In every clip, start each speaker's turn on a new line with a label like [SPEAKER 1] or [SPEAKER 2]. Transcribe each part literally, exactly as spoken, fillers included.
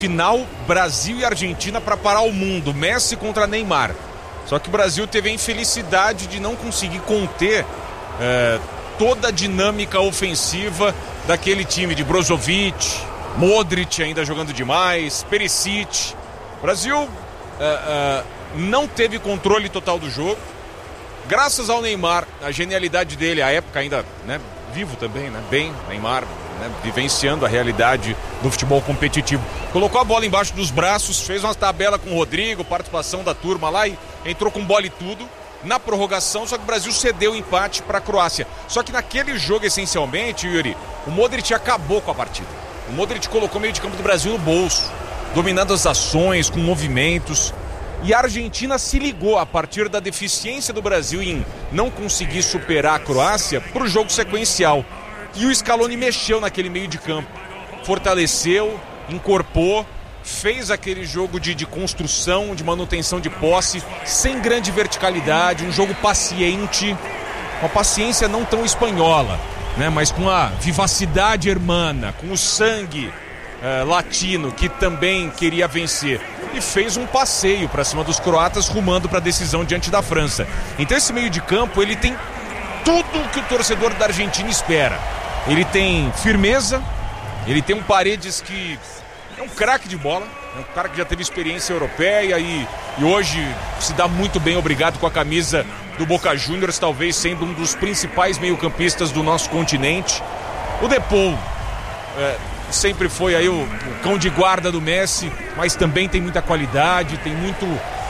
[SPEAKER 1] Final, Brasil e Argentina para parar o mundo, Messi contra Neymar. Só que o Brasil teve a infelicidade de não conseguir conter é, toda a dinâmica ofensiva daquele time de Brozovic, Modric ainda jogando demais, Perisic. O Brasil é, é, não teve controle total do jogo. Graças ao Neymar, a genialidade dele, a época ainda, né, vivo também, né, bem, Neymar, né, vivenciando a realidade do futebol competitivo. Colocou a bola embaixo dos braços, fez uma tabela com o Rodrigo, participação da turma lá e entrou com bola e tudo. Na prorrogação, só que o Brasil cedeu o empate para a Croácia. Só que naquele jogo, essencialmente, Yuri, o Modric acabou com a partida. O Modric colocou o meio de campo do Brasil no bolso, dominando as ações, com movimentos. E a Argentina se ligou a partir da deficiência do Brasil em não conseguir superar a Croácia para o jogo sequencial. E o Scaloni mexeu naquele meio de campo, fortaleceu, incorporou, fez aquele jogo de, de construção, de manutenção de posse, sem grande verticalidade, um jogo paciente, uma paciência não tão espanhola, né, mas com a vivacidade hermana, com o sangue uh, latino que também queria vencer. E fez um passeio para cima dos croatas, rumando para a decisão diante da França. Então esse meio de campo, ele tem tudo o que o torcedor da Argentina espera. Ele tem firmeza, ele tem um Paredes que é um craque de bola, é um cara que já teve experiência europeia e, e hoje se dá muito bem, obrigado, com a camisa do Boca Juniors, talvez sendo um dos principais meio-campistas do nosso continente. O Depou é, sempre foi aí o, o cão de guarda do Messi, mas também tem muita qualidade, tem muito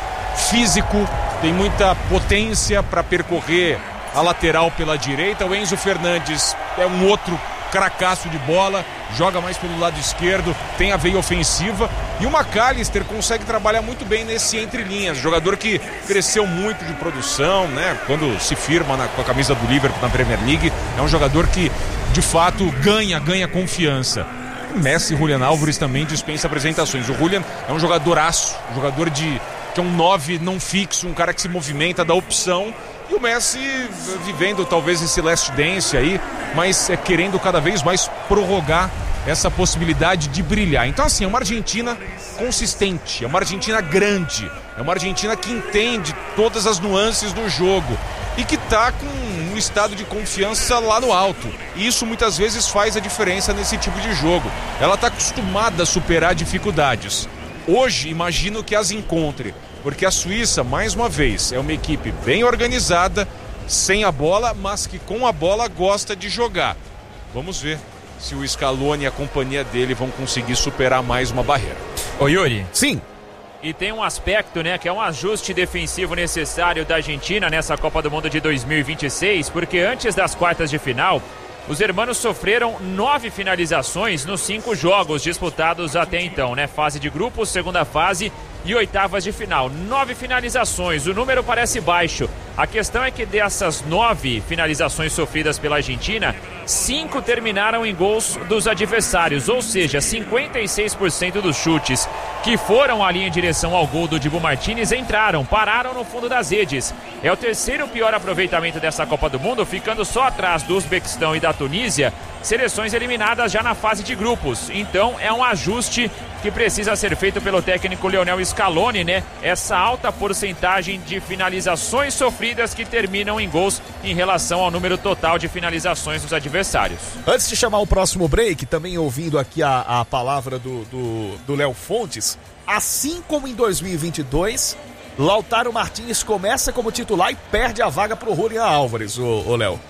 [SPEAKER 1] físico, tem muita potência para percorrer a lateral pela direita. O Enzo Fernandes é um outro cracaço de bola, joga mais pelo lado esquerdo, tem a veia ofensiva, e o McAllister consegue trabalhar muito bem nesse entre linhas, jogador que cresceu muito de produção, né, quando se firma na, com a camisa do Liverpool na Premier League, é um jogador que de fato ganha, ganha confiança. Messi e Julián Álvares também dispensa apresentações. O Julián é um jogadoraço, um jogador de, que é um nove não fixo, um cara que se movimenta, dá opção. E o Messi vivendo talvez esse last dance aí, mas é, querendo cada vez mais prorrogar essa possibilidade de brilhar. Então assim, é uma Argentina consistente, é uma Argentina grande, é uma Argentina que entende todas as nuances do jogo e que está com um estado de confiança lá no alto. E isso muitas vezes faz a diferença nesse tipo de jogo. Ela está acostumada a superar dificuldades. Hoje, imagino que as encontre, porque a Suíça, mais uma vez, é uma equipe bem organizada, sem a bola, mas que com a bola gosta de jogar. Vamos ver se o Scaloni e a companhia dele vão conseguir superar mais uma barreira.
[SPEAKER 2] Ô Yuri.
[SPEAKER 3] Sim.
[SPEAKER 2] E tem um aspecto, né, que é um ajuste defensivo necessário da Argentina nessa Copa do Mundo de dois mil e vinte e seis, porque antes das quartas de final, os hermanos sofreram nove finalizações nos cinco jogos disputados até então, né? Fase de grupos, segunda fase e oitavas de final. Nove finalizações, o número parece baixo. A questão é que dessas nove finalizações sofridas pela Argentina, cinco terminaram em gols dos adversários, ou seja, cinquenta e seis por cento dos chutes que foram ali em direção ao gol do Dibu Martínez entraram, pararam no fundo das redes. É o terceiro pior aproveitamento dessa Copa do Mundo, ficando só atrás do Uzbequistão e da Tunísia, seleções eliminadas já na fase de grupos. Então é um ajuste que precisa ser feito pelo técnico Lionel Scaloni, né? Essa alta porcentagem de finalizações sofridas que terminam em gols em relação ao número total de finalizações dos adversários.
[SPEAKER 3] Antes de chamar o próximo break, também ouvindo aqui a, a palavra do, do, do Léo Fontes, assim como em dois mil e vinte e dois, Lautaro Martínez começa como titular e perde a vaga pro Julián Álvares, o, o Léo.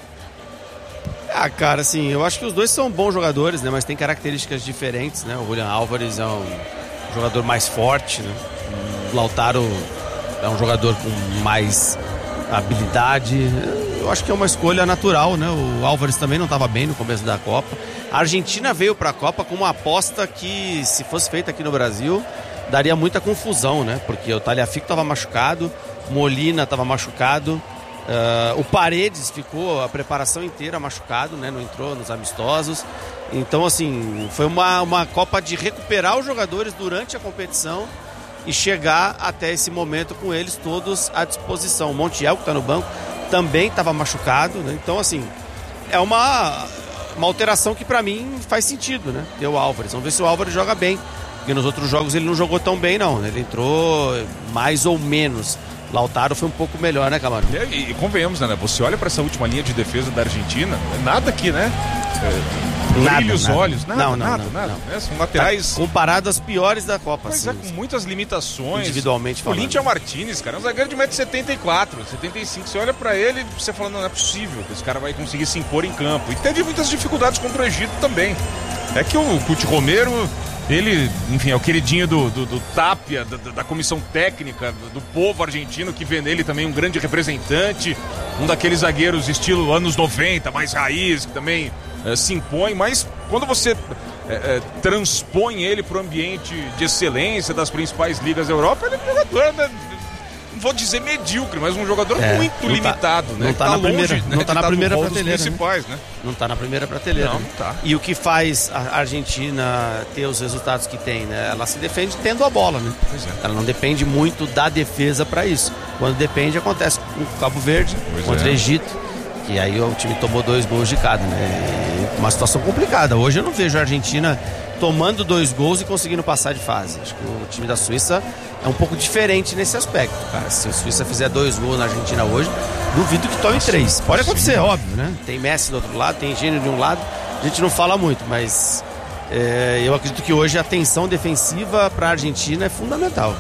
[SPEAKER 4] Ah, cara, assim, eu acho que os dois são bons jogadores, né? Mas tem características diferentes, né? O Julián Álvares é um jogador mais forte, né? O Lautaro é um jogador com mais habilidade. Eu acho que é uma escolha natural, né? O Álvares também não estava bem no começo da Copa. A Argentina veio para a Copa com uma aposta que, se fosse feita aqui no Brasil, daria muita confusão, né? Porque o Tagliafico estava machucado, Molina estava machucado. Uh, o Paredes ficou a preparação inteira machucado, né? Não entrou nos amistosos. Então, assim, foi uma, uma Copa de recuperar os jogadores durante a competição e chegar até esse momento com eles todos à disposição. O Montiel, que está no banco, também estava machucado, né? Então, assim, é uma, uma alteração que para mim faz sentido, né? Ter o Álvares. Vamos ver se o Álvares joga bem. Porque nos outros jogos ele não jogou tão bem, não. Ele entrou mais ou menos. Lautaro foi um pouco melhor, né, Camargo?
[SPEAKER 1] E, e convenhamos, né? Você olha para essa última linha de defesa da Argentina, nada aqui, né? É,
[SPEAKER 4] nada,
[SPEAKER 1] brilha os
[SPEAKER 4] nada.
[SPEAKER 1] olhos, nada,
[SPEAKER 4] não, não,
[SPEAKER 1] nada,
[SPEAKER 4] não,
[SPEAKER 1] nada.
[SPEAKER 4] não.
[SPEAKER 1] Né? São laterais...
[SPEAKER 4] Tá comparado às piores da Copa.
[SPEAKER 1] Mas
[SPEAKER 4] assim,
[SPEAKER 1] é, com muitas limitações.
[SPEAKER 4] Individualmente falando.
[SPEAKER 1] O Lintia Martinez, cara, é um zagueiro de um metro e setenta e quatro, setenta e cinco. Você olha pra ele e você fala, não, não é possível que esse cara vai conseguir se impor em campo. E teve muitas dificuldades contra o Egito também. É que o Cuti Romero, ele, enfim, é o queridinho do, do, do Tapia, da, da comissão técnica, do, do povo argentino, que vê nele também um grande representante, um daqueles zagueiros estilo anos noventa, mais raiz, que também é, se impõe, mas quando você é, é, transpõe ele para o ambiente de excelência das principais ligas da Europa, ele é um jogador, né, não vou dizer medíocre, mas um jogador é, muito limitado,
[SPEAKER 4] tá,
[SPEAKER 1] né?
[SPEAKER 4] Não tá, tá na longe, primeira, né, não tá na primeira prateleira,
[SPEAKER 1] principais, né?
[SPEAKER 4] né? Não tá na primeira prateleira.
[SPEAKER 1] Não, não tá.
[SPEAKER 4] E o que faz a Argentina ter os resultados que tem, né? Ela se defende tendo a bola, né?
[SPEAKER 1] Pois é.
[SPEAKER 4] Ela não depende muito da defesa para isso. Quando depende, acontece com o Cabo Verde, pois contra o é. Egito, que aí o time tomou dois gols de cada, né? Uma situação complicada. Hoje eu não vejo a Argentina tomando dois gols e conseguindo passar de fase. Acho que o time da Suíça é um pouco diferente nesse aspecto, cara. Se a Suíça fizer dois gols na Argentina hoje, duvido que tome três. Pode acontecer, óbvio, né? Tem Messi do outro lado, tem Gênio de um lado. A gente não fala muito, mas é, eu acredito que hoje a tensão defensiva para a Argentina é fundamental.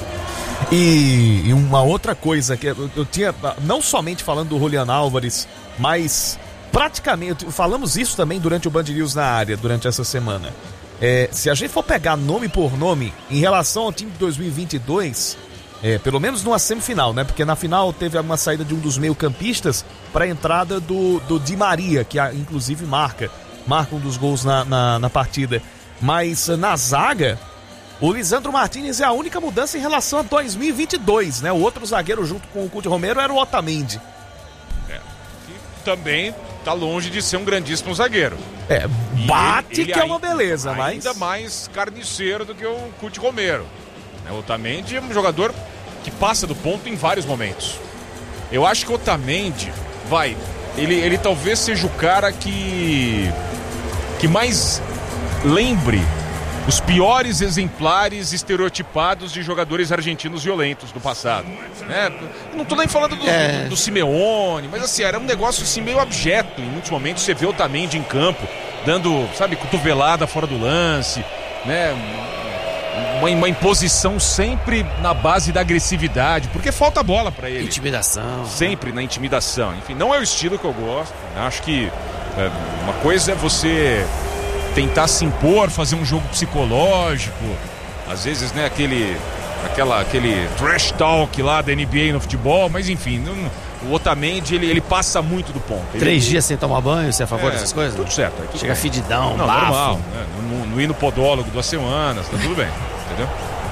[SPEAKER 3] E, e uma outra coisa que eu, eu tinha, não somente falando do Julián Álvares, mas praticamente, falamos isso também durante o Band News na área, durante essa semana. É, se a gente for pegar nome por nome em relação ao time de dois mil e vinte e dois, é, pelo menos numa semifinal, né? Porque na final teve uma saída de um dos meio-campistas para a entrada do, do Di Maria, que a, inclusive marca, marca um dos gols na, na, na partida. Mas na zaga, o Lisandro Martinez é a única mudança em relação a dois mil e vinte e dois, né? O outro zagueiro junto com o Cuti Romero era o Otamendi.
[SPEAKER 1] É, que também tá longe de ser um grandíssimo zagueiro.
[SPEAKER 3] É, bate
[SPEAKER 1] ele, ele
[SPEAKER 3] que é uma
[SPEAKER 1] ainda,
[SPEAKER 3] beleza, mas...
[SPEAKER 1] Ainda mais carniceiro do que o Cuti Romero. O Otamendi é um jogador que passa do ponto em vários momentos. Eu acho que o Otamendi, vai, ele, ele talvez seja o cara que, que mais lembre os piores exemplares estereotipados de jogadores argentinos violentos do passado. É, não tô nem falando do, é. do, do Simeone, mas assim, era um negócio assim meio abjeto. Em muitos momentos você vê o Otamendi em campo, dando, sabe, cotovelada fora do lance, né? Uma, uma imposição sempre na base da agressividade, porque falta bola pra ele.
[SPEAKER 4] Intimidação.
[SPEAKER 1] Sempre na intimidação. Enfim, não é o estilo que eu gosto. Acho que é, uma coisa é você tentar se impor, fazer um jogo psicológico, às vezes, né, aquele, aquela, aquele trash talk lá da N B A no futebol, mas enfim, não, o Otamendi, ele, ele passa muito do ponto. Ele,
[SPEAKER 4] Três dias sem tomar banho, você é a favor
[SPEAKER 1] é,
[SPEAKER 4] dessas coisas?
[SPEAKER 1] Tudo certo. Tudo
[SPEAKER 4] Chega
[SPEAKER 1] bem.
[SPEAKER 4] fedidão,
[SPEAKER 1] não,
[SPEAKER 4] bafo.
[SPEAKER 1] Normal, né? não, não ir no podólogo duas semanas, tá tudo bem, entendeu?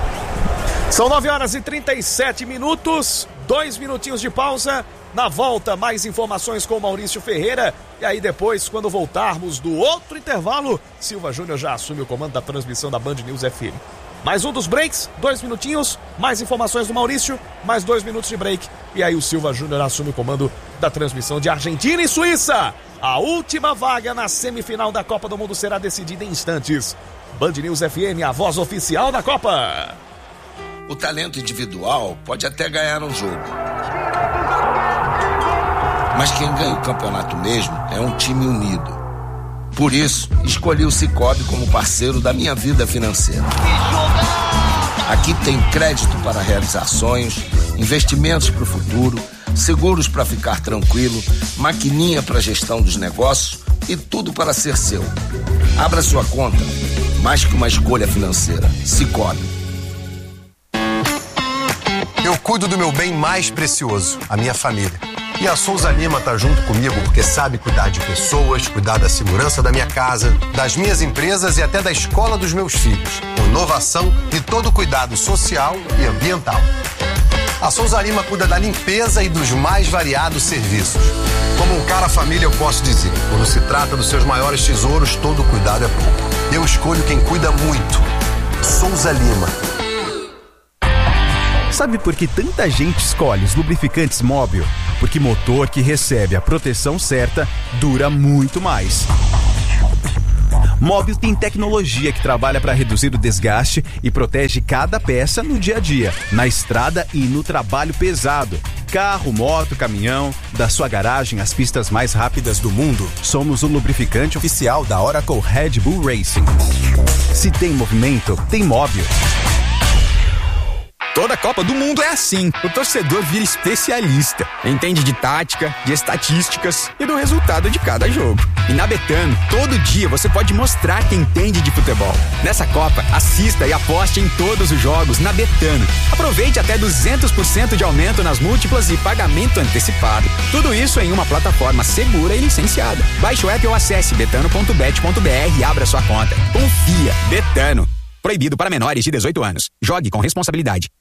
[SPEAKER 3] São nove horas e trinta e sete minutos, dois minutinhos de pausa. Na volta, mais informações com o Maurício Ferreira. E aí depois, quando voltarmos do outro intervalo, Silva Júnior já assume o comando da transmissão da Band News F M. Mais um dos breaks, dois minutinhos, mais informações do Maurício, mais dois minutos de break. E aí o Silva Júnior assume o comando da transmissão de Argentina e Suíça. A última vaga na semifinal da Copa do Mundo será decidida em instantes. Band News F M, a voz oficial da Copa.
[SPEAKER 5] O talento individual pode até ganhar um jogo, mas quem ganha o campeonato mesmo é um time unido. Por isso, escolhi o Sicoob como parceiro da minha vida financeira. Aqui tem crédito para realizar sonhos, investimentos para o futuro, seguros para ficar tranquilo, maquininha para gestão dos negócios e tudo para ser seu. Abra sua conta, mais que uma escolha financeira. Sicoob.
[SPEAKER 6] Eu cuido do meu bem mais precioso, a minha família. E a Souza Lima tá junto comigo porque sabe cuidar de pessoas, cuidar da segurança da minha casa, das minhas empresas e até da escola dos meus filhos. Com inovação e todo cuidado social e ambiental. A Souza Lima cuida da limpeza e dos mais variados serviços. Como um cara família, eu posso dizer, quando se trata dos seus maiores tesouros, todo cuidado é pouco. Eu escolho quem cuida muito. Souza Lima.
[SPEAKER 7] Sabe por que tanta gente escolhe os lubrificantes Móbil? Porque motor que recebe a proteção certa dura muito mais. Móbil tem tecnologia que trabalha para reduzir o desgaste e protege cada peça no dia a dia, na estrada e no trabalho pesado. Carro, moto, caminhão, da sua garagem às pistas mais rápidas do mundo. Somos o lubrificante oficial da Oracle Red Bull Racing. Se tem movimento, tem Móbil.
[SPEAKER 8] Toda Copa do Mundo é assim. O torcedor vira especialista. Entende de tática, de estatísticas e do resultado de cada jogo. E na Betano, todo dia você pode mostrar que entende de futebol. Nessa Copa, assista e aposte em todos os jogos na Betano. Aproveite até duzentos por cento de aumento nas múltiplas e pagamento antecipado. Tudo isso em uma plataforma segura e licenciada. Baixe o app ou acesse betano ponto bet ponto b r e abra sua conta. Confia. Betano. Proibido para menores de dezoito anos. Jogue com responsabilidade.